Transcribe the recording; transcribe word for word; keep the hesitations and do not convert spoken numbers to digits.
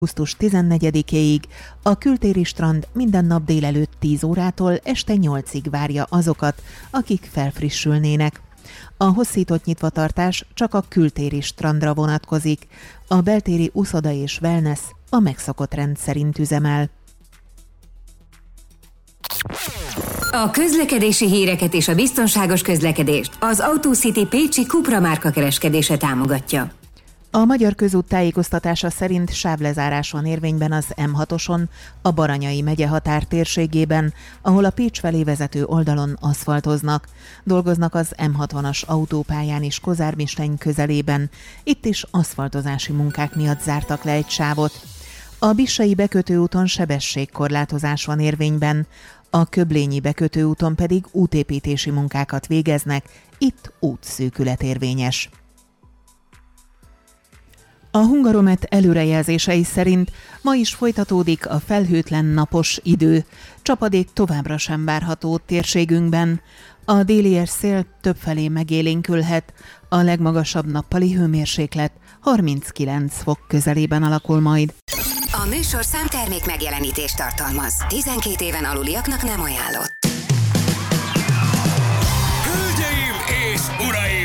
augusztus tizennegyedikéig a kültéri strand minden nap délelőtt tíz órától este nyolcig várja azokat, akik felfrissülnének. A hosszított nyitvatartás csak a kültéri strandra vonatkozik, a beltéri uszoda és wellness a megszokott rend szerint üzemel. A közlekedési híreket és a biztonságos közlekedést az AutoCity Pécsi Cupra márka kereskedése támogatja. A Magyar Közút tájékoztatása szerint sávlezárás van érvényben az em hatoson, a Baranyai megye határ térségében, ahol a Pécs felé vezető oldalon aszfaltoznak. Dolgoznak az em hatvanas autópályán is Kozármisteny közelében, itt is aszfaltozási munkák miatt zártak le egy sávot. A Bissai bekötőúton sebességkorlátozás van érvényben, a Köblényi bekötőúton pedig útépítési munkákat végeznek, itt útszűkület érvényes. A Hungaromet előrejelzései szerint ma is folytatódik a felhőtlen napos idő. Csapadék továbbra sem várható térségünkben. A délies szél többfelé megélénkülhet, a legmagasabb nappali hőmérséklet harminckilenc fok közelében alakul majd. A műsor számtermék megjelenítést tartalmaz. tizenkét éven aluliaknak nem ajánlott. Hölgyeim és uraim!